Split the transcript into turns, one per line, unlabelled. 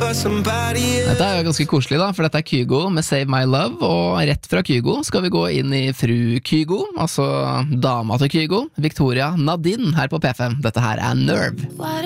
Dette jo ganske koselig da, for dette Kygo med Save My Love, og rett fra Kygo skal vi gå inn i fru Kygo, altså dama til Kygo, Victoria Nadine her på P5. Dette her Nerve.